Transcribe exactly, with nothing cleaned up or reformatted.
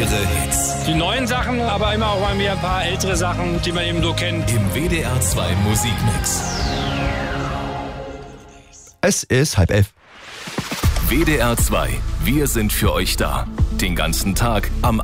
Ihre Hits. Die neuen Sachen, aber immer auch mal wieder ein paar ältere Sachen, die man eben so kennt. Im W D R zwei Musikmix. Es ist halb elf. W D R zwei. Wir sind für euch da. Den ganzen Tag, am